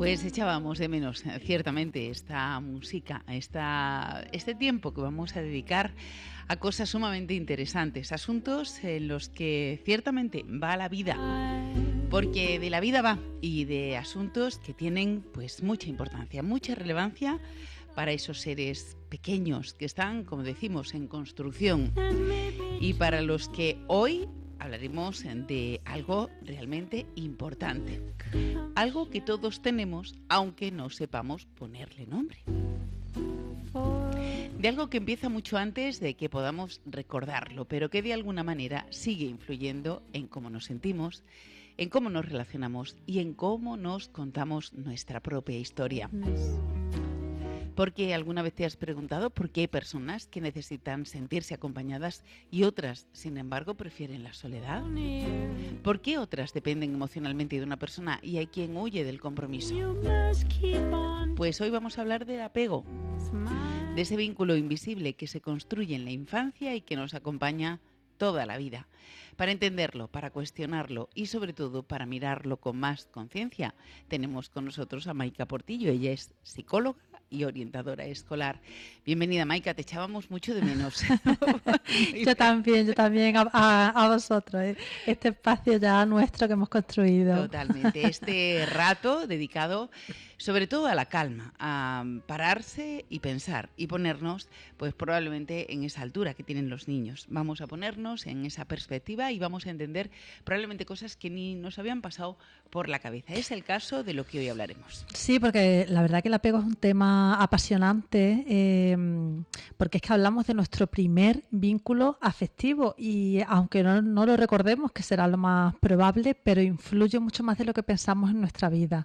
Pues echábamos de menos, ciertamente, esta música, este tiempo que vamos a dedicar a cosas sumamente interesantes, asuntos en los que ciertamente va la vida, porque de la vida va, y de asuntos que tienen pues mucha importancia, mucha relevancia para esos seres pequeños que están, como decimos, en construcción, y para los que hoy hablaremos de algo realmente importante, algo que todos tenemos, aunque no sepamos ponerle nombre. De algo que empieza mucho antes de que podamos recordarlo, pero que de alguna manera sigue influyendo en cómo nos sentimos, en cómo nos relacionamos y en cómo nos contamos nuestra propia historia. Porque alguna vez te has preguntado por qué hay personas que necesitan sentirse acompañadas y otras, sin embargo, prefieren la soledad. ¿Por qué otras dependen emocionalmente de una persona y hay quien huye del compromiso? Pues hoy vamos a hablar del apego, de ese vínculo invisible que se construye en la infancia y que nos acompaña toda la vida. Para entenderlo, para cuestionarlo y sobre todo para mirarlo con más conciencia, tenemos con nosotros a Maika Portillo. Ella es psicóloga y orientadora escolar. Bienvenida, Maika, te echábamos mucho de menos. Yo también a vosotros, este espacio ya nuestro que hemos construido. Totalmente, este rato dedicado sobre todo a la calma, a pararse y pensar y ponernos pues probablemente en esa altura que tienen los niños. Vamos a ponernos en esa perspectiva y vamos a entender probablemente cosas que ni nos habían pasado por la cabeza. Es el caso de lo que hoy hablaremos. Sí, porque la verdad que el apego es un tema apasionante, porque es que hablamos de nuestro primer vínculo afectivo y aunque no lo recordemos, que será lo más probable, pero influye mucho más de lo que pensamos en nuestra vida.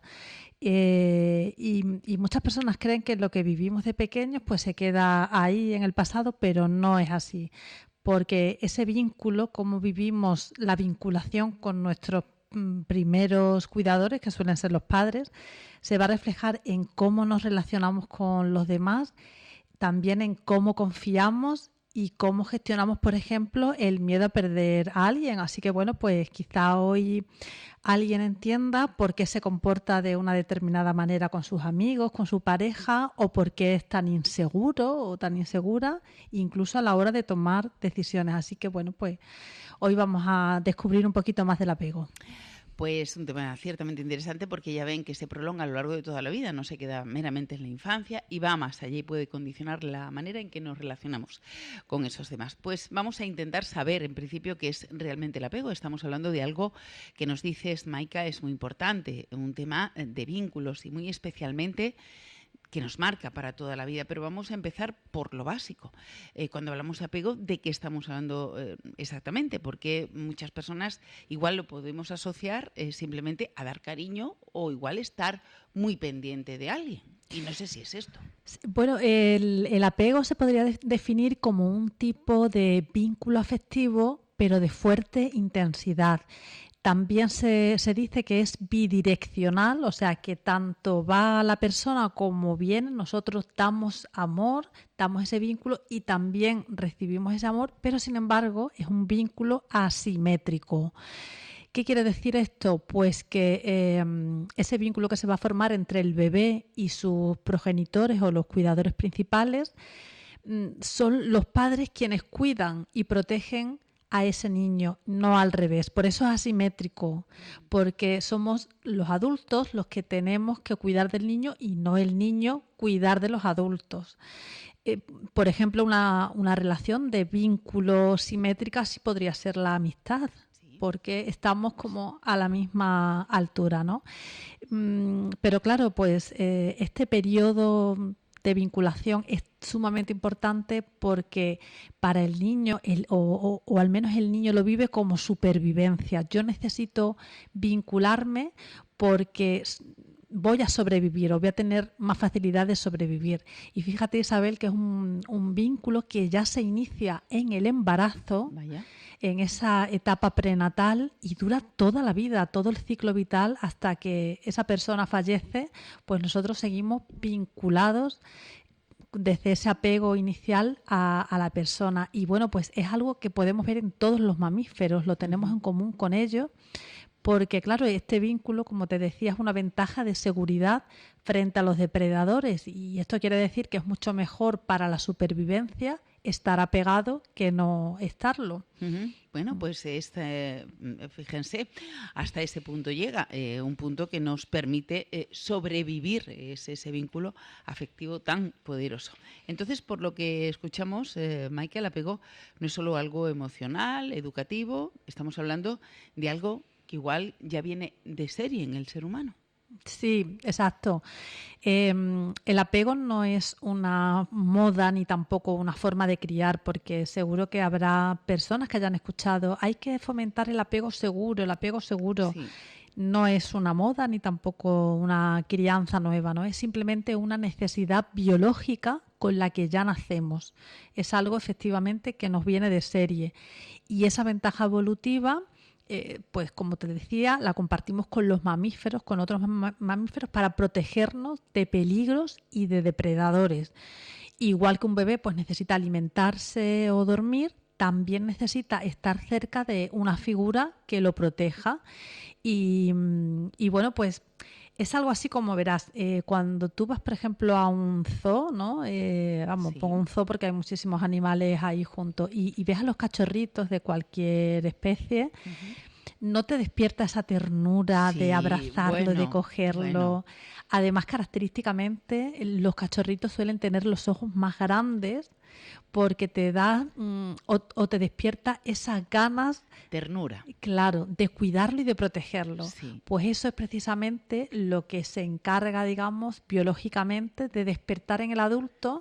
Y muchas personas creen que lo que vivimos de pequeños pues se queda ahí en el pasado, pero no es así, porque ese vínculo, cómo vivimos la vinculación con nuestros primeros cuidadores, que suelen ser los padres, se va a reflejar en cómo nos relacionamos con los demás, también en cómo confiamos y cómo gestionamos, por ejemplo, el miedo a perder a alguien. Así que, bueno, pues quizá hoy alguien entienda por qué se comporta de una determinada manera con sus amigos, con su pareja, o por qué es tan inseguro o tan insegura, incluso a la hora de tomar decisiones. Así que, bueno, pues hoy vamos a descubrir un poquito más del apego. Pues un tema ciertamente interesante porque ya ven que se prolonga a lo largo de toda la vida, no se queda meramente en la infancia y va más allá y puede condicionar la manera en que nos relacionamos con esos demás. Pues vamos a intentar saber en principio qué es realmente el apego. Estamos hablando de algo que nos dices, Maika, es muy importante, un tema de vínculos y muy especialmente que nos marca para toda la vida, pero vamos a empezar por lo básico. Cuando hablamos de apego, ¿de qué estamos hablando exactamente? Porque muchas personas igual lo podemos asociar simplemente a dar cariño o igual estar muy pendiente de alguien. Y no sé si es esto. Bueno, el apego se podría definir como un tipo de vínculo afectivo, pero de fuerte intensidad. También se dice que es bidireccional, o sea que tanto va a la persona como viene, nosotros damos amor, damos ese vínculo y también recibimos ese amor, pero sin embargo es un vínculo asimétrico. ¿Qué quiere decir esto? Pues que ese vínculo que se va a formar entre el bebé y sus progenitores o los cuidadores principales son los padres quienes cuidan y protegen a ese niño, no al revés. Por eso es asimétrico, porque somos los adultos los que tenemos que cuidar del niño y no el niño cuidar de los adultos. Por ejemplo, una relación de vínculo simétrica sí podría ser la amistad, porque estamos como a la misma altura, ¿no? Pero claro, pues este periodo de vinculación es sumamente importante porque para el niño, o al menos el niño lo vive como supervivencia. Yo necesito vincularme porque voy a sobrevivir o voy a tener más facilidad de sobrevivir. Y fíjate, Isabel, que es un vínculo que ya se inicia en el embarazo. Vaya. En esa etapa prenatal y dura toda la vida, todo el ciclo vital hasta que esa persona fallece, pues nosotros seguimos vinculados desde ese apego inicial a la persona. Y bueno, pues es algo que podemos ver en todos los mamíferos, lo tenemos en común con ellos, porque claro, este vínculo, como te decía, es una ventaja de seguridad frente a los depredadores, y esto quiere decir que es mucho mejor para la supervivencia estar apegado que no estarlo. Uh-huh. Bueno, pues fíjense, hasta ese punto llega, un punto que nos permite sobrevivir ese vínculo afectivo tan poderoso. Entonces, por lo que escuchamos, Michael, el apego no es solo algo emocional, educativo, estamos hablando de algo que igual ya viene de serie en el ser humano. Sí, exacto. El apego no es una moda ni tampoco una forma de criar, porque seguro que habrá personas que hayan escuchado, hay que fomentar el apego seguro, el apego seguro. Sí. No es una moda ni tampoco una crianza nueva, ¿no? Es simplemente una necesidad biológica con la que ya nacemos. Es algo efectivamente que nos viene de serie. Y esa ventaja evolutiva, pues como te decía, la compartimos con los mamíferos, con otros mamíferos, para protegernos de peligros y de depredadores. Igual que un bebé pues necesita alimentarse o dormir, también necesita estar cerca de una figura que lo proteja. Y bueno, pues es algo así como verás, cuando tú vas, por ejemplo, a un zoo, ¿no? Vamos, Sí. pongo un zoo porque hay muchísimos animales ahí juntos, y ves a los cachorritos de cualquier especie, ¿no te despierta esa ternura de Sí, abrazarlo, de bueno. cogerlo? Además, característicamente, los cachorritos suelen tener los ojos más grandes porque te da o te despierta esas ganas, Ternura. claro, de cuidarlo y de protegerlo. Sí. Pues eso es precisamente lo que se encarga, digamos, biológicamente de despertar en el adulto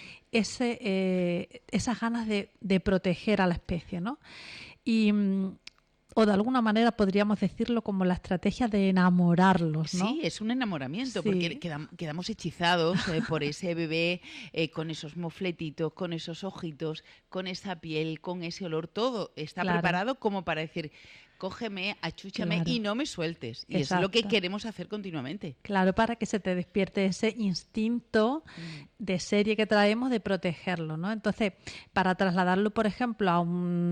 esas ganas de proteger a la especie, ¿no? Y, o de alguna manera podríamos decirlo como la estrategia de enamorarlos, ¿no? Sí, es un enamoramiento, Sí. porque quedamos hechizados por ese bebé, con esos mofletitos, con esos ojitos, con esa piel, con ese olor, todo está Claro. preparado como para decir, cógeme, achúchame Claro. y no me sueltes. Y es lo que Exacto. queremos hacer continuamente. Claro, para que se te despierte ese instinto de serie que traemos de protegerlo, ¿no? Entonces, para trasladarlo, por ejemplo, a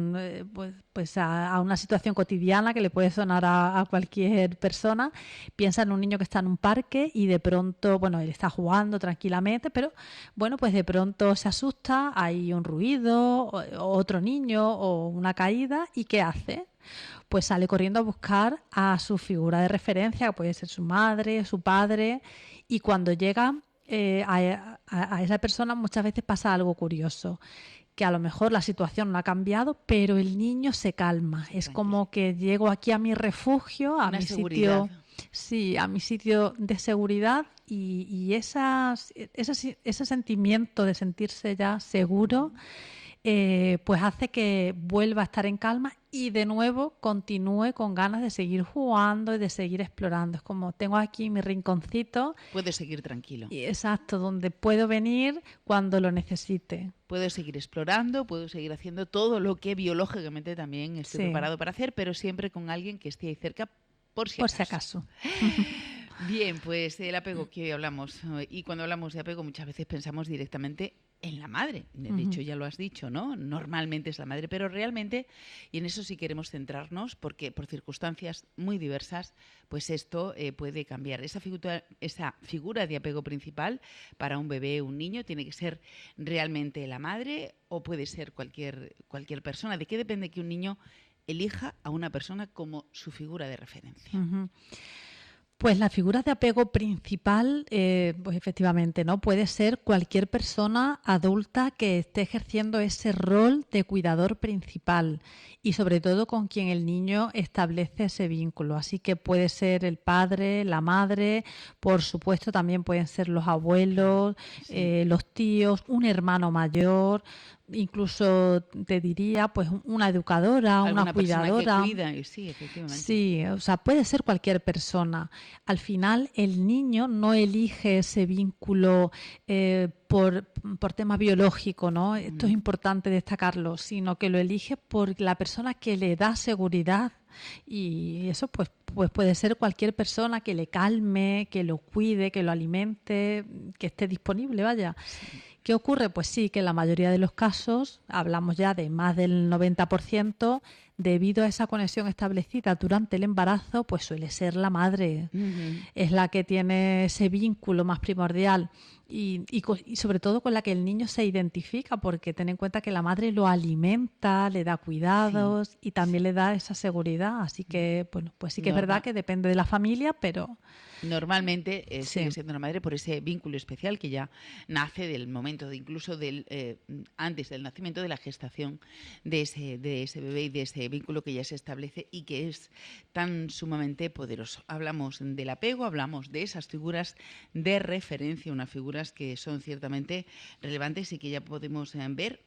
a una situación cotidiana que le puede sonar a cualquier persona, piensa en un niño que está en un parque y de pronto, bueno, él está jugando tranquilamente, pero bueno, pues de pronto se asusta, hay un ruido, o otro niño o una caída, ¿y qué hace? Pues sale corriendo a buscar a su figura de referencia, que puede ser su madre, su padre, y cuando llega a esa persona muchas veces pasa algo curioso, que a lo mejor la situación no ha cambiado, pero el niño se calma. Es Tranquilo. como que llego aquí a mi refugio, a Una mi seguridad. sitio, sí, a mi sitio de seguridad, y ese sentimiento de sentirse ya seguro, pues hace que vuelva a estar en calma y de nuevo continúe con ganas de seguir jugando y de seguir explorando. Es como tengo aquí mi rinconcito. Puedes seguir tranquilo. Y exacto, donde puedo venir cuando lo necesite. Puedo seguir explorando, puedo seguir haciendo todo lo que biológicamente también estoy preparado para hacer, pero siempre con alguien que esté ahí cerca por si acaso. Bien, pues el apego que hoy hablamos, y cuando hablamos de apego muchas veces pensamos directamente en la madre. De hecho, ya lo has dicho, ¿no? Normalmente es la madre, pero realmente, y en eso sí queremos centrarnos, porque por circunstancias muy diversas, pues esto puede cambiar. Esa figura de apego principal para un bebé, un niño, tiene que ser realmente la madre o puede ser cualquier persona. ¿De qué depende que un niño elija a una persona como su figura de referencia? Pues la figura de apego principal, pues efectivamente, ¿no? Puede ser cualquier persona adulta que esté ejerciendo ese rol de cuidador principal y sobre todo con quien el niño establece ese vínculo. Así que puede ser el padre, la madre, por supuesto también pueden ser los abuelos, Sí. los tíos, un hermano mayor, incluso te diría pues una educadora, una cuidadora. Que cuida, sí, efectivamente. Sí, o sea, puede ser cualquier persona. Al final, el niño no elige ese vínculo por tema biológico, ¿no? Esto es importante destacarlo, sino que lo elige por la persona que le da seguridad. Y eso pues puede ser cualquier persona que le calme, que lo cuide, que lo alimente, que esté disponible, vaya. Sí. ¿Qué ocurre? Pues sí, que en la mayoría de los casos, hablamos ya de más del 90%, debido a esa conexión establecida durante el embarazo, pues suele ser la madre. Es la que tiene ese vínculo más primordial y sobre todo con la que el niño se identifica, porque ten en cuenta que la madre lo alimenta, le da cuidados y también le da esa seguridad. Así que, bueno, pues sí que es verdad que depende de la familia, pero... Normalmente sigue siendo la madre por ese vínculo especial que ya nace del momento, incluso antes del nacimiento, de la gestación de ese bebé y de ese vínculo que ya se establece y que es tan sumamente poderoso. Hablamos del apego, hablamos de esas figuras de referencia, unas figuras que son ciertamente relevantes y que ya podemos ver,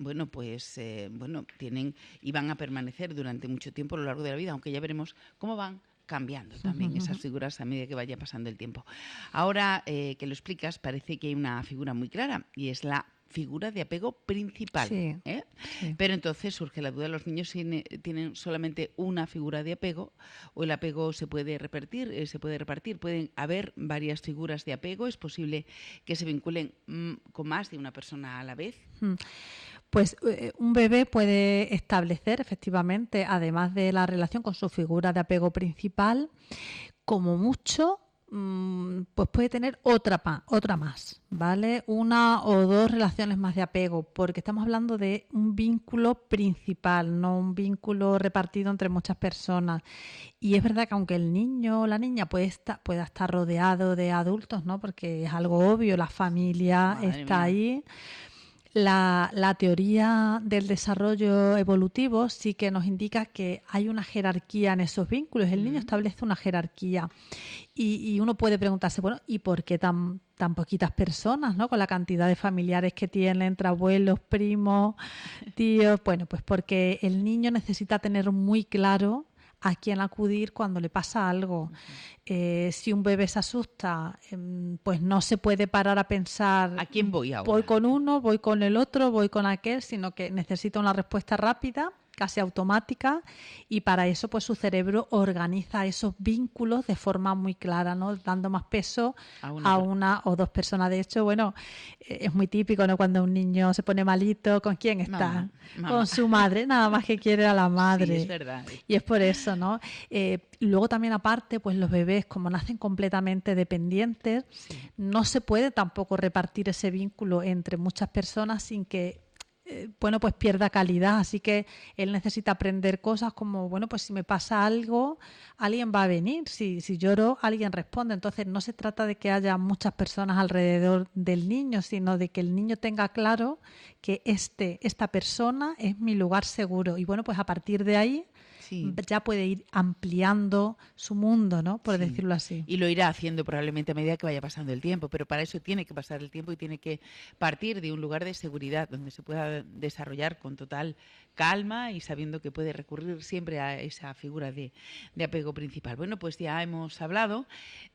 tienen y van a permanecer durante mucho tiempo a lo largo de la vida, aunque ya veremos cómo van cambiando también esas figuras a medida que vaya pasando el tiempo. Ahora que lo explicas, parece que hay una figura muy clara y es la figura de apego principal. Sí. Pero entonces surge la duda, ¿los niños tienen solamente una figura de apego o el apego se puede repartir? ¿Pueden haber varias figuras de apego? ¿Es posible que se vinculen con más de una persona a la vez? Pues un bebé puede establecer efectivamente, además de la relación con su figura de apego principal, como mucho, pues puede tener otra más, ¿vale? Una o dos relaciones más de apego, porque estamos hablando de un vínculo principal, no un vínculo repartido entre muchas personas. Y es verdad que aunque el niño o la niña pueda estar rodeado de adultos, ¿no? Porque es algo obvio, la familia está ahí. La teoría del desarrollo evolutivo sí que nos indica que hay una jerarquía en esos vínculos. El niño establece una jerarquía y uno puede preguntarse, bueno, ¿y por qué tan poquitas personas, ¿no? Con la cantidad de familiares que tiene entre abuelos, primos, tíos. Bueno, pues porque el niño necesita tener muy claro a quién acudir cuando le pasa algo. Si un bebé se asusta, pues no se puede parar a pensar ¿a quién voy ahora? Voy con uno, voy con el otro, voy con aquel, sino que necesita una respuesta rápida, casi automática, y para eso pues su cerebro organiza esos vínculos de forma muy clara, ¿no? Dando más peso a una o dos personas. De hecho, bueno, es muy típico, ¿no? Cuando un niño se pone malito, ¿con quién está? Mamá. Con su madre, nada más que quiere a la madre. Sí, es verdad. Y es por eso, ¿no? Luego también aparte, pues los bebés, como nacen completamente dependientes, no se puede tampoco repartir ese vínculo entre muchas personas sin que pues pierda calidad. Así que él necesita aprender cosas como, bueno, pues si me pasa algo, alguien va a venir. Si lloro, alguien responde. Entonces no se trata de que haya muchas personas alrededor del niño, sino de que el niño tenga claro que esta persona es mi lugar seguro. Y bueno, pues a partir de ahí ya puede ir ampliando su mundo, ¿no? Por decirlo así. Y lo irá haciendo probablemente a medida que vaya pasando el tiempo, pero para eso tiene que pasar el tiempo y tiene que partir de un lugar de seguridad donde se pueda desarrollar con total calma y sabiendo que puede recurrir siempre a esa figura de apego principal. Bueno, pues ya hemos hablado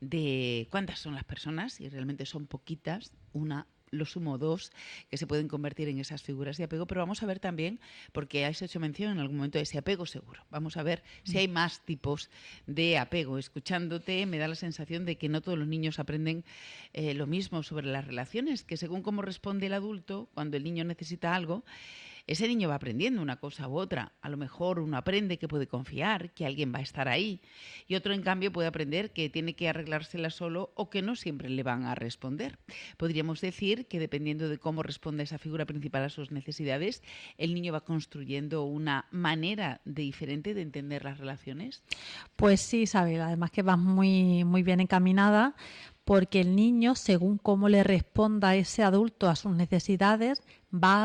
de cuántas son las personas y realmente son poquitas, lo sumo dos, que se pueden convertir en esas figuras de apego, pero vamos a ver también, porque has hecho mención en algún momento de ese apego seguro. Vamos a ver si hay más tipos de apego. Escuchándote me da la sensación de que no todos los niños aprenden lo mismo sobre las relaciones, que según cómo responde el adulto, cuando el niño necesita algo, ese niño va aprendiendo una cosa u otra. A lo mejor uno aprende que puede confiar, que alguien va a estar ahí, y otro, en cambio, puede aprender que tiene que arreglársela solo o que no siempre le van a responder. Podríamos decir que dependiendo de cómo responde esa figura principal a sus necesidades, el niño va construyendo una manera diferente de entender las relaciones. Pues sí, Isabel, además que vas muy, muy bien encaminada, porque el niño, según cómo le responda ese adulto a sus necesidades, va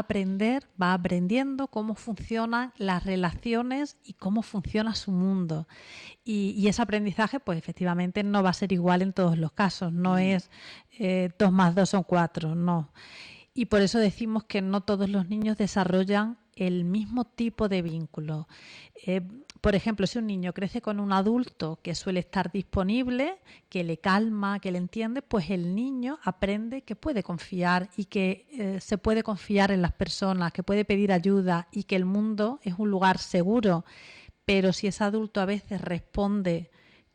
aprendiendo cómo funcionan las relaciones y cómo funciona su mundo. Y ese aprendizaje, pues efectivamente no va a ser igual en todos los casos, no es 2 más 2 son 4, no. Y por eso decimos que no todos los niños desarrollan el mismo tipo de vínculo. Por ejemplo, si un niño crece con un adulto que suele estar disponible, que le calma, que le entiende, pues el niño aprende que puede confiar y que se puede confiar en las personas, que puede pedir ayuda y que el mundo es un lugar seguro. Pero si ese adulto a veces responde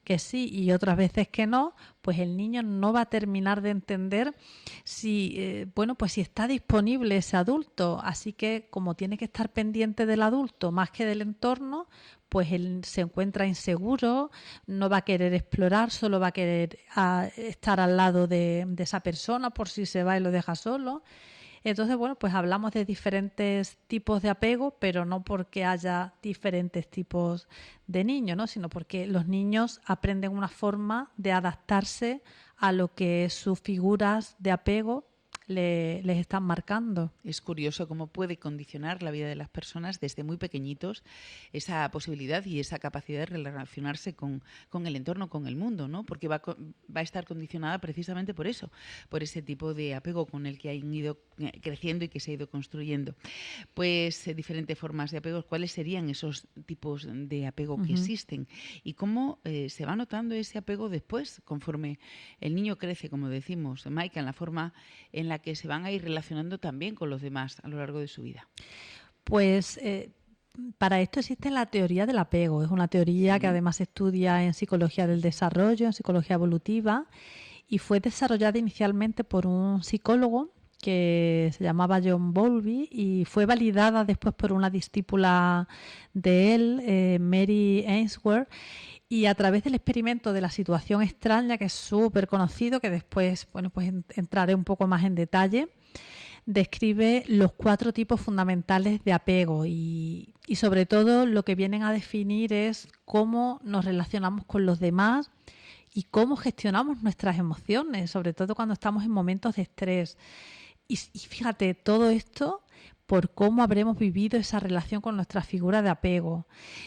que sí y otras veces que no, pues el niño no va a terminar de entender si, pues si está disponible ese adulto. Así que como tiene que estar pendiente del adulto más que del entorno, pues él se encuentra inseguro, no va a querer explorar, solo va a querer estar al lado de esa persona por si se va y lo deja solo. Entonces, pues hablamos de diferentes tipos de apego, pero no porque haya diferentes tipos de niños, ¿no? Sino porque los niños aprenden una forma de adaptarse a lo que sus figuras de apego les están marcando. Es curioso cómo puede condicionar la vida de las personas desde muy pequeñitos esa posibilidad y esa capacidad de relacionarse con el entorno, con el mundo, ¿no? Porque va a estar condicionada precisamente por eso, por ese tipo de apego con el que han ido creciendo y que se ha ido construyendo. Pues diferentes formas de apego. ¿Cuáles serían esos tipos de apego que existen? Y cómo se va notando ese apego después, conforme el niño crece, como decimos, Maika, en la forma en la que se van a ir relacionando también con los demás a lo largo de su vida. Pues para esto existe la teoría del apego. Es una teoría que además se estudia en psicología del desarrollo, en psicología evolutiva, y fue desarrollada inicialmente por un psicólogo que se llamaba John Bowlby y fue validada después por una discípula de él, Mary Ainsworth. Y a través del experimento de la situación extraña, que es súper conocido, que después pues entraré un poco más en detalle, describe los 4 tipos fundamentales de apego y sobre todo lo que vienen a definir es cómo nos relacionamos con los demás y cómo gestionamos nuestras emociones, sobre todo cuando estamos en momentos de estrés. Y fíjate, todo esto por cómo habremos vivido esa relación con nuestra figura de apego.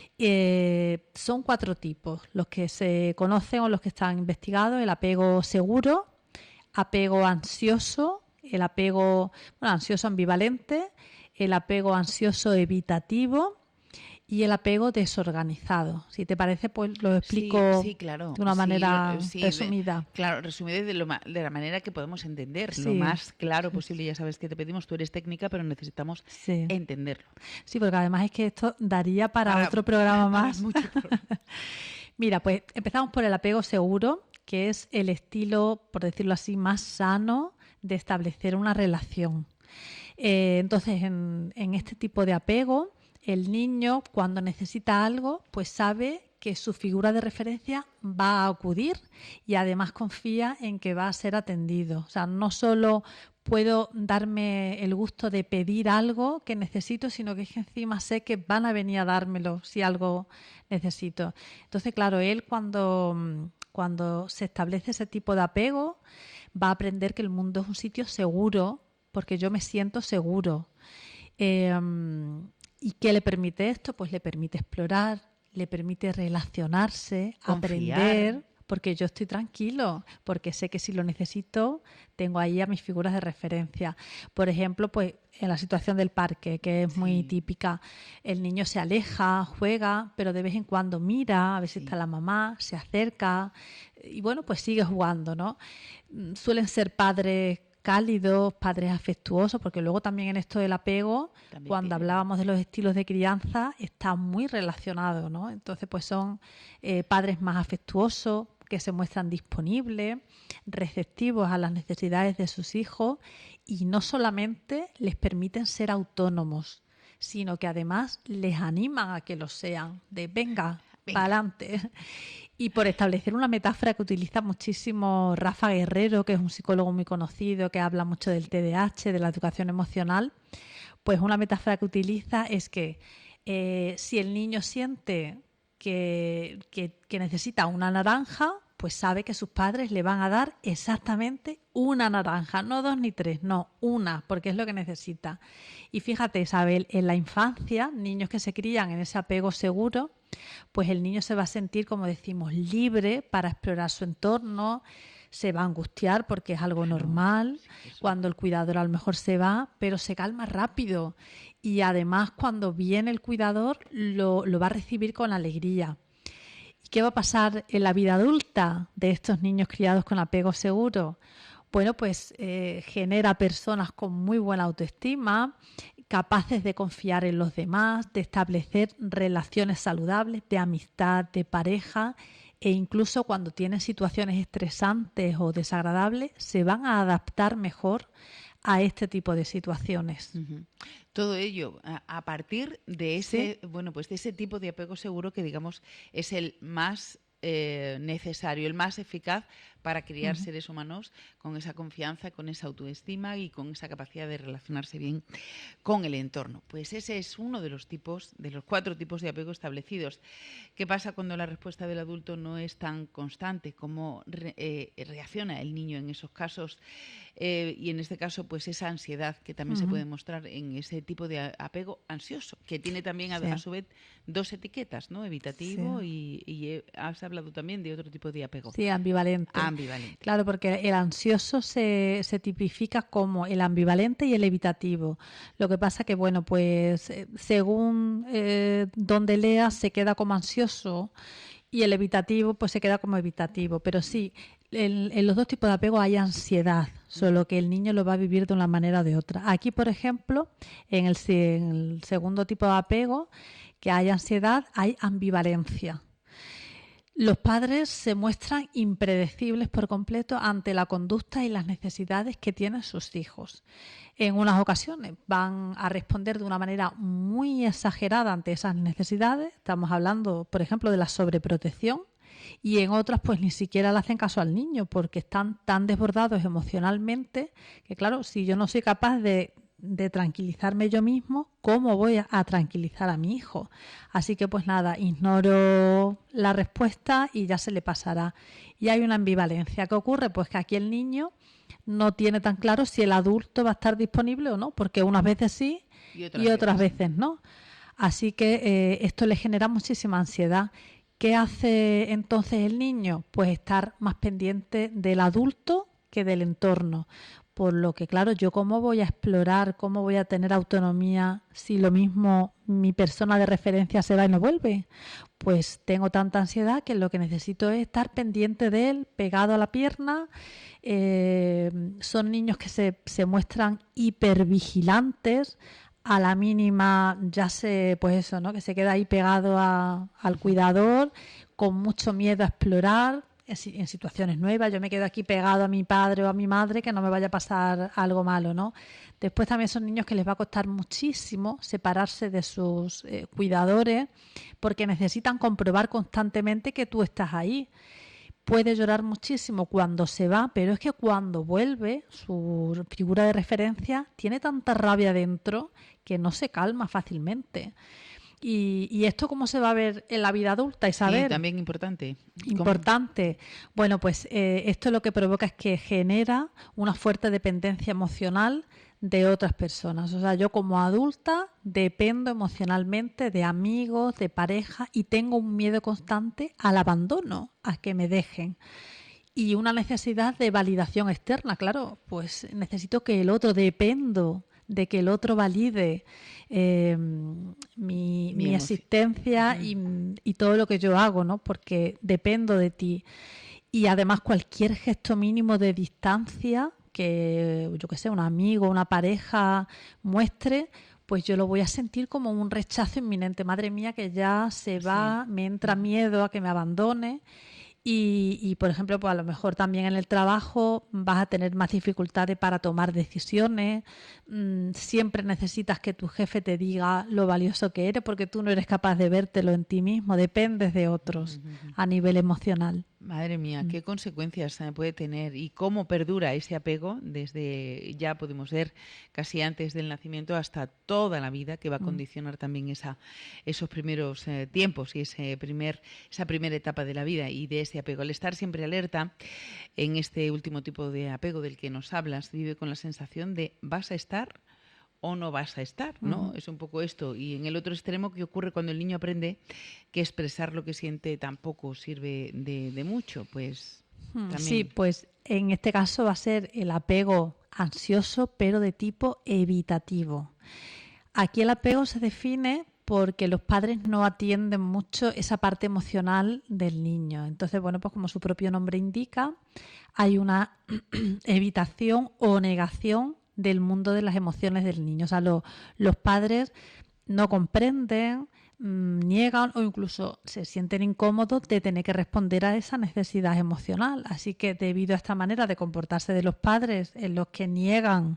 Son 4 tipos, los que se conocen o los que están investigados: el apego seguro, apego ansioso, el apego ansioso ambivalente, el apego ansioso evitativo y el apego desorganizado. Si te parece, pues lo explico claro, de una manera resumida. Resumida de la manera que podemos entender, lo más claro posible. Ya sabes que te pedimos, tú eres técnica, pero necesitamos entenderlo. Sí, porque además es que esto daría para otro programa más. Mucho Mira, pues empezamos por el apego seguro, que es el estilo, por decirlo así, más sano de establecer una relación. Entonces, en este tipo de apego, el niño, cuando necesita algo, pues sabe que su figura de referencia va a acudir y además confía en que va a ser atendido. O sea, no solo puedo darme el gusto de pedir algo que necesito, sino que es que encima sé que van a venir a dármelo si algo necesito. Entonces, claro, él cuando se establece ese tipo de apego, va a aprender que el mundo es un sitio seguro porque yo me siento seguro. ¿Y qué le permite esto? Pues le permite explorar, le permite relacionarse, confiar. Aprender, porque yo estoy tranquilo, porque sé que si lo necesito tengo ahí a mis figuras de referencia. Por ejemplo, pues en la situación del parque, que es muy típica, el niño se aleja, juega, pero de vez en cuando mira a ver si está la mamá, se acerca y pues sigue jugando, ¿no? Suelen ser padres cálidos, padres afectuosos, porque luego también en esto del apego, cuando hablábamos de los estilos de crianza, está muy relacionado, ¿no? Entonces, pues son padres más afectuosos, que se muestran disponibles, receptivos a las necesidades de sus hijos y no solamente les permiten ser autónomos, sino que además les animan a que lo sean, de venga. Para adelante. Y por establecer una metáfora que utiliza muchísimo Rafa Guerrero, que es un psicólogo muy conocido, que habla mucho del TDAH, de la educación emocional, pues una metáfora que utiliza es que si el niño siente que necesita una naranja, pues sabe que sus padres le van a dar exactamente una naranja, no 2 ni 3, no, una, porque es lo que necesita. Y fíjate, Isabel, en la infancia, niños que se crían en ese apego seguro, pues el niño se va a sentir, como decimos, libre para explorar su entorno, se va a angustiar porque es algo normal, cuando el cuidador a lo mejor se va, pero se calma rápido y además cuando viene el cuidador lo va a recibir con alegría. ¿Y qué va a pasar en la vida adulta de estos niños criados con apego seguro? Bueno, pues genera personas con muy buena autoestima, capaces de confiar en los demás, de establecer relaciones saludables, de amistad, de pareja, e incluso cuando tienen situaciones estresantes o desagradables, se van a adaptar mejor a este tipo de situaciones. Uh-huh. Todo ello a partir de ese, ¿Sí? bueno, pues de ese tipo de apego seguro que digamos es el más necesario, el más eficaz para criar Uh-huh. seres humanos con esa confianza, con esa autoestima y con esa capacidad de relacionarse bien con el entorno. Pues ese es uno de los tipos, de los 4 tipos de apego establecidos. ¿Qué pasa cuando la respuesta del adulto no es tan constante? ¿Cómo reacciona el niño en esos casos? Y en este caso, pues esa ansiedad que también se Uh-huh. puede mostrar en ese tipo de apego ansioso, que tiene también Sí, a su vez 2 etiquetas, ¿no? sí. Evitativo y has hablado también de otro tipo de apego, Sí, ambivalente. ambivalente. Claro, porque el ansioso se tipifica como el ambivalente y el evitativo. Lo que pasa que, bueno, pues según donde leas se queda como ansioso y el evitativo pues se queda como evitativo. Pero sí, en los 2 tipos de apego hay ansiedad, solo que el niño lo va a vivir de una manera o de otra. Aquí, por ejemplo, en el segundo tipo de apego, que hay ansiedad, hay ambivalencia. Los padres se muestran impredecibles por completo ante la conducta y las necesidades que tienen sus hijos. En unas ocasiones van a responder de una manera muy exagerada ante esas necesidades. Estamos hablando, por ejemplo, de la sobreprotección. Y en otras, pues ni siquiera le hacen caso al niño porque están tan desbordados emocionalmente que, claro, si yo no soy capaz de tranquilizarme yo mismo, ¿cómo voy a tranquilizar a mi hijo? Así que pues nada, ignoro la respuesta y ya se le pasará. Y hay una ambivalencia. ¿Qué ocurre? Pues que aquí el niño no tiene tan claro si el adulto va a estar disponible o no, porque unas veces sí y otras veces no. Así que esto le genera muchísima ansiedad. ¿Qué hace entonces el niño? Pues estar más pendiente del adulto que del entorno. Por lo que, claro, yo cómo voy a explorar, cómo voy a tener autonomía si lo mismo mi persona de referencia se va y no vuelve. Pues tengo tanta ansiedad que lo que necesito es estar pendiente de él, pegado a la pierna. Son niños que se muestran hipervigilantes. A la mínima ya pues eso, ¿no? Que se queda ahí pegado al cuidador, con mucho miedo a explorar en situaciones nuevas. Yo me quedo aquí pegado a mi padre o a mi madre, que no me vaya a pasar algo malo, ¿no? Después también son niños que les va a costar muchísimo separarse de sus cuidadores porque necesitan comprobar constantemente que tú estás ahí. Puede llorar muchísimo cuando se va, pero es que cuando vuelve, su figura de referencia tiene tanta rabia dentro que no se calma fácilmente. ¿Y esto cómo se va a ver en la vida adulta, Sí, Isabel? también importante. Importante. Bueno, pues esto lo que provoca es que genera una fuerte dependencia emocional de otras personas. O sea, yo como adulta dependo emocionalmente de amigos, de pareja y tengo un miedo constante al abandono, a que me dejen. Y una necesidad de validación externa, claro, pues necesito que el otro, dependo de que el otro valide mi emoción. existencia y todo lo que yo hago, ¿no? Porque dependo de ti. Y además cualquier gesto mínimo de distancia que, yo que sé, un amigo, una pareja muestre, pues yo lo voy a sentir como un rechazo inminente. Madre mía, que ya se va, me entra miedo a que me abandone. Por ejemplo, pues a lo mejor también en el trabajo vas a tener más dificultades para tomar decisiones. Siempre necesitas que tu jefe te diga lo valioso que eres porque tú no eres capaz de vértelo en ti mismo. Dependes de otros a nivel emocional. Madre mía, qué consecuencias puede tener y cómo perdura ese apego desde, ya podemos ver, casi antes del nacimiento hasta toda la vida, que va a condicionar también esos primeros tiempos y esa primera etapa de la vida y de ese apego. Al estar siempre alerta en este último tipo de apego del que nos hablas, vive con la sensación de vas a estar o no vas a estar, ¿no? Es un poco esto. Y en el otro extremo, ¿qué ocurre cuando el niño aprende que expresar lo que siente tampoco sirve de mucho? Pues Sí, también. pues en este caso va a ser el apego ansioso, pero de tipo evitativo. Aquí el apego se define porque los padres no atienden mucho esa parte emocional del niño. Entonces, bueno, pues como su propio nombre indica, hay una evitación o negación del mundo de las emociones del niño. O sea, los padres no comprenden, niegan o incluso se sienten incómodos de tener que responder a esa necesidad emocional. Así que debido a esta manera de comportarse de los padres en los que niegan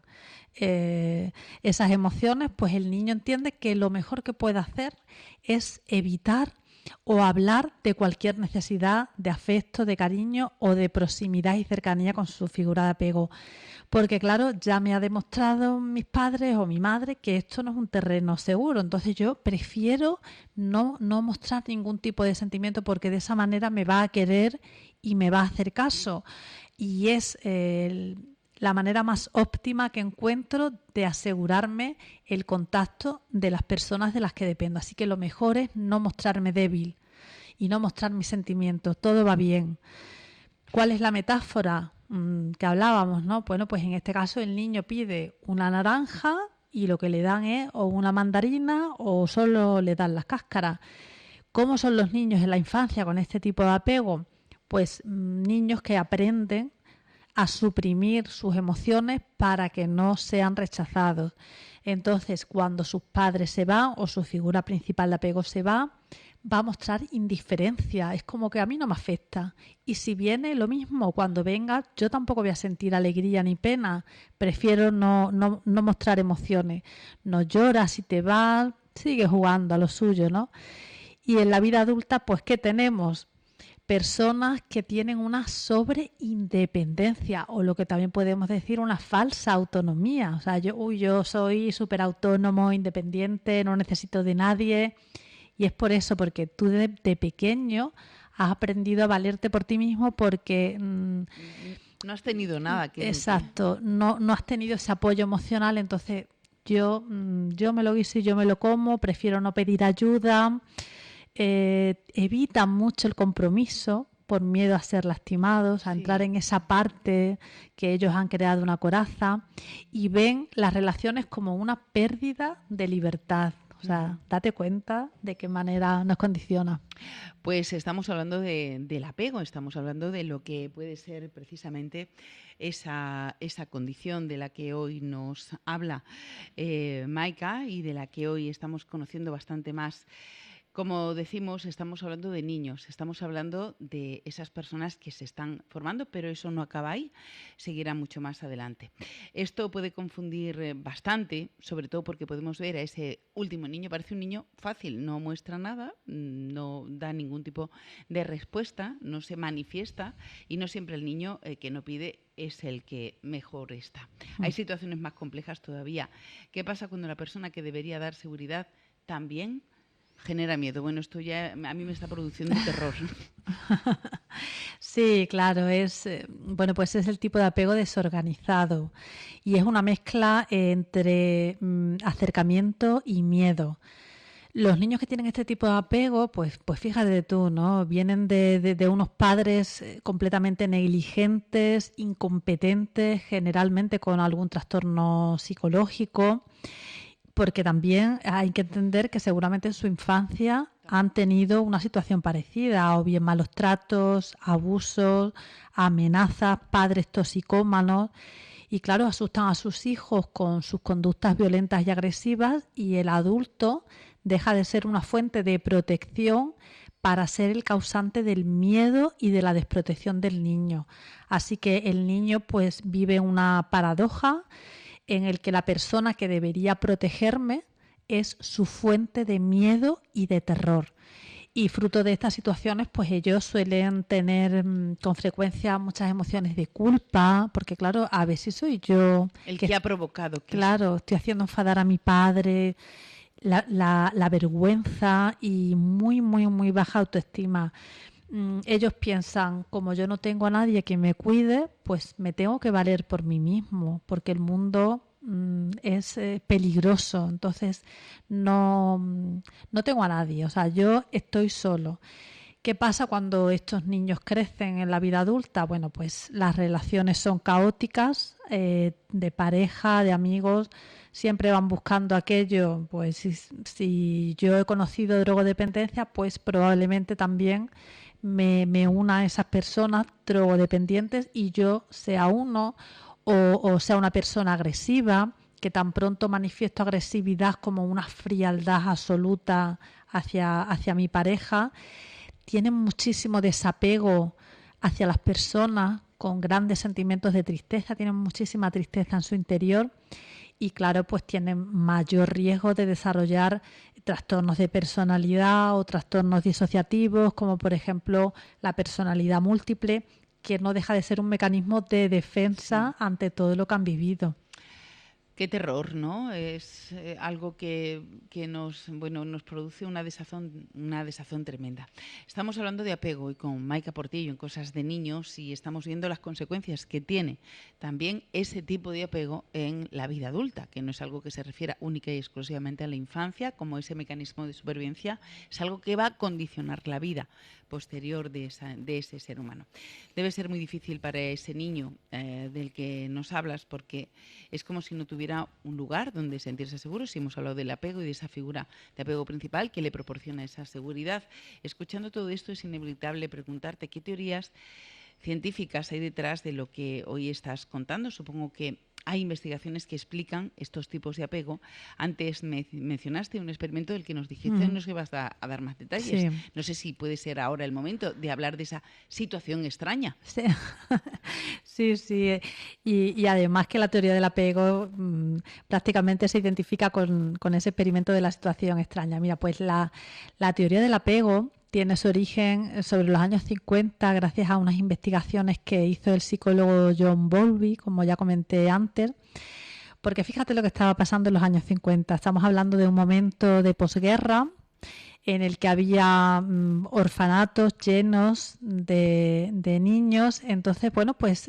esas emociones, pues el niño entiende que lo mejor que puede hacer es evitar o hablar de cualquier necesidad de afecto, de cariño o de proximidad y cercanía con su figura de apego. Porque claro, ya me ha demostrado mis padres o mi madre que esto no es un terreno seguro. Entonces yo prefiero no mostrar ningún tipo de sentimiento porque de esa manera me va a querer y me va a hacer caso. Y es la manera más óptima que encuentro de asegurarme el contacto de las personas de las que dependo. Así que lo mejor es no mostrarme débil y no mostrar mis sentimientos. Todo va bien. ¿Cuál es la metáfora que hablábamos, no? Bueno, pues en este caso el niño pide una naranja y lo que le dan es o una mandarina o solo le dan las cáscaras. ¿Cómo son los niños en la infancia con este tipo de apego? Pues niños que aprenden a suprimir sus emociones para que no sean rechazados. Entonces, cuando sus padres se van o su figura principal de apego se va a mostrar indiferencia. Es como que a mí no me afecta. Y si viene lo mismo, cuando venga, yo tampoco voy a sentir alegría ni pena. Prefiero no mostrar emociones. No lloras si te vas, sigue jugando a lo suyo, ¿no? Y en la vida adulta, pues, ¿qué tenemos? Personas que tienen una sobreindependencia o lo que también podemos decir una falsa autonomía. O sea, yo soy súper autónomo, independiente, no necesito de nadie. Y es por eso, porque tú de pequeño has aprendido a valerte por ti mismo porque... no has tenido nada que... Exacto, no has tenido ese apoyo emocional, entonces yo me lo guiso y yo me lo como, prefiero no pedir ayuda. Evitan mucho el compromiso por miedo a ser lastimados, a entrar en esa parte que ellos han creado una coraza y ven las relaciones como una pérdida de libertad. O sea, date cuenta de qué manera nos condiciona. Pues estamos hablando del apego, estamos hablando de lo que puede ser precisamente esa condición de la que hoy nos habla Maika y de la que hoy estamos conociendo bastante más. Como decimos, estamos hablando de niños, estamos hablando de esas personas que se están formando, pero eso no acaba ahí, seguirá mucho más adelante. Esto puede confundir bastante, sobre todo porque podemos ver a ese último niño, parece un niño fácil, no muestra nada, no da ningún tipo de respuesta, no se manifiesta y no siempre el niño que no pide es el que mejor está. Hay situaciones más complejas todavía. ¿Qué pasa cuando la persona que debería dar seguridad también genera miedo? Bueno, esto ya a mí me está produciendo terror. Sí, claro, pues es el tipo de apego desorganizado y es una mezcla entre acercamiento y miedo. Los niños que tienen este tipo de apego, pues fíjate tú, ¿no? Vienen de unos padres completamente negligentes, incompetentes, generalmente con algún trastorno psicológico. Porque también hay que entender que seguramente en su infancia han tenido una situación parecida, o bien malos tratos, abusos, amenazas, padres toxicómanos. Y claro, asustan a sus hijos con sus conductas violentas y agresivas y el adulto deja de ser una fuente de protección para ser el causante del miedo y de la desprotección del niño. Así que el niño pues vive una paradoja en el que la persona que debería protegerme es su fuente de miedo y de terror. Y fruto de estas situaciones, pues ellos suelen tener con frecuencia muchas emociones de culpa, porque claro, a ver si soy yo el que ha provocado. Claro, estoy haciendo enfadar a mi padre, la vergüenza y muy, muy, muy baja autoestima. Ellos piensan, como yo no tengo a nadie que me cuide, pues me tengo que valer por mí mismo, porque el mundo es peligroso, entonces no tengo a nadie, o sea, yo estoy solo. ¿Qué pasa cuando estos niños crecen en la vida adulta? Bueno, pues las relaciones son caóticas, de pareja, de amigos, siempre van buscando aquello, pues si yo he conocido drogodependencia, pues probablemente también me una a esas personas drogodependientes y yo sea uno o sea una persona agresiva, que tan pronto manifiesto agresividad como una frialdad absoluta hacia mi pareja, tienen muchísimo desapego hacia las personas, con grandes sentimientos de tristeza, tienen muchísima tristeza en su interior y claro, pues tienen mayor riesgo de desarrollar trastornos de personalidad o trastornos disociativos, como por ejemplo la personalidad múltiple, que no deja de ser un mecanismo de defensa ante todo lo que han vivido. Qué terror, ¿no? Es algo que nos produce una desazón tremenda. Estamos hablando de apego y con Maika Portillo en Cosas de Niños y estamos viendo las consecuencias que tiene también ese tipo de apego en la vida adulta, que no es algo que se refiera única y exclusivamente a la infancia, como ese mecanismo de supervivencia, es algo que va a condicionar la vida posterior de ese ser humano. Debe ser muy difícil para ese niño del que nos hablas, porque es como si no tuviera un lugar donde sentirse seguro. Si hemos hablado del apego y de esa figura de apego principal que le proporciona esa seguridad. Escuchando todo esto es inevitable preguntarte qué teorías científicas hay detrás de lo que hoy estás contando. Supongo que hay investigaciones que explican estos tipos de apego. Antes mencionaste un experimento del que nos dijiste, no sé si vas a dar más detalles. Sí. No sé si puede ser ahora el momento de hablar de esa situación extraña. Sí, sí. Y además que la teoría del apego prácticamente se identifica con ese experimento de la situación extraña. Mira, pues la teoría del apego tiene su origen sobre los años 50 gracias a unas investigaciones que hizo el psicólogo John Bowlby, como ya comenté antes, porque fíjate lo que estaba pasando en los años 50. Estamos hablando de un momento de posguerra en el que había orfanatos llenos de niños. Entonces, bueno, pues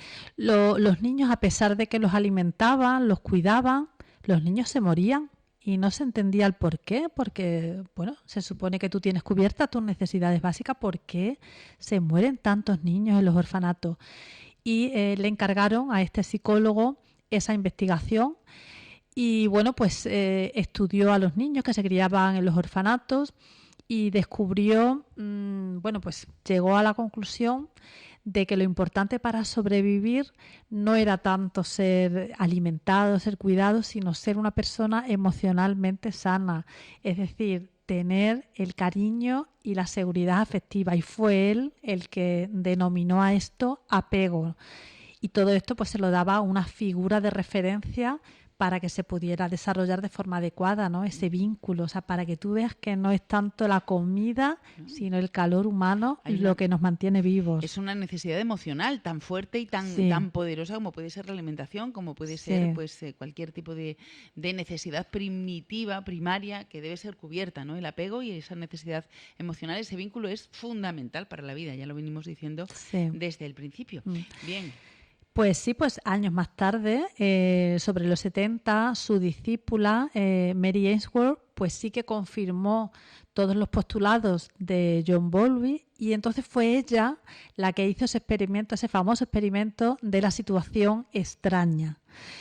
los niños, a pesar de que los alimentaban, los cuidaban, los niños se morían. Y no se entendía el por qué, porque, bueno, se supone que tú tienes cubiertas tus necesidades básicas. ¿Por qué se mueren tantos niños en los orfanatos? Y le encargaron a este psicólogo esa investigación y, bueno, pues estudió a los niños que se criaban en los orfanatos y descubrió, bueno, pues llegó a la conclusión de que lo importante para sobrevivir no era tanto ser alimentado, ser cuidado, sino ser una persona emocionalmente sana. Es decir, tener el cariño y la seguridad afectiva. Y fue él el que denominó a esto apego. Y todo esto pues se lo daba una figura de referencia para que se pudiera desarrollar de forma adecuada, ¿no? Ese vínculo, o sea, para que tú veas que no es tanto la comida, sino el calor humano lo que nos mantiene vivos. Es una necesidad emocional tan fuerte y tan poderosa como puede ser la alimentación, como puede ser pues cualquier tipo de necesidad primitiva, primaria, que debe ser cubierta, ¿no? El apego y esa necesidad emocional, ese vínculo es fundamental para la vida, ya lo venimos diciendo desde el principio. Bien. Pues sí, pues años más tarde, sobre los 70, su discípula, Mary Ainsworth, pues sí que confirmó todos los postulados de John Bowlby y entonces fue ella la que hizo ese experimento, ese famoso experimento de la situación extraña.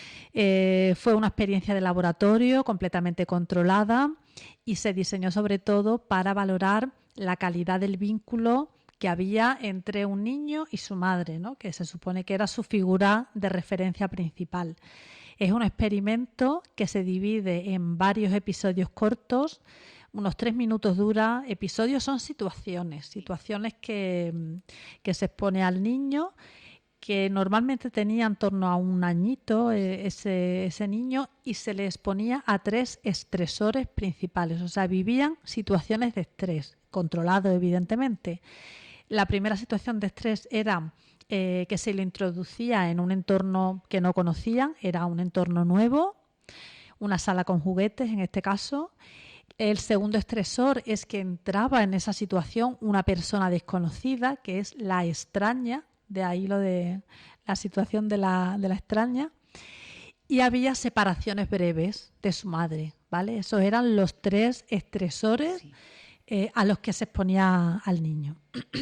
Fue una experiencia de laboratorio completamente controlada y se diseñó sobre todo para valorar la calidad del vínculo que había entre un niño y su madre, ¿no? Que se supone que era su figura de referencia principal. Es un experimento que se divide en varios episodios cortos, unos 3 minutos dura. Episodios son situaciones que se expone al niño, que normalmente tenía en torno a un añito ese niño, y se le exponía a 3 estresores principales. O sea, vivían situaciones de estrés, controlado evidentemente. La primera situación de estrés era que se le introducía en un entorno que no conocían, era un entorno nuevo, una sala con juguetes en este caso. El segundo estresor es que entraba en esa situación una persona desconocida, que es la extraña, de ahí lo de la situación de la extraña. Y había separaciones breves de su madre, ¿vale? Esos eran los 3 estresores a los que se exponía al niño.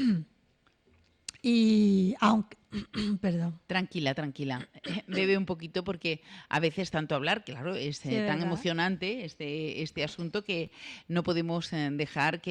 Y aunque... Perdón. Tranquila. Bebe un poquito porque a veces tanto hablar, claro, es tan emocionante este asunto que no podemos dejar que